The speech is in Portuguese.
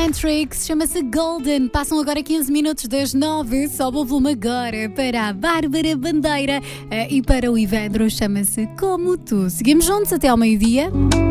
Matrix, chama-se Golden. Passam agora 15 minutos das 9. Sobe o volume agora para a Bárbara Bandeira e para o Ivandro, chama-se Como Tu. Seguimos juntos até ao meio-dia.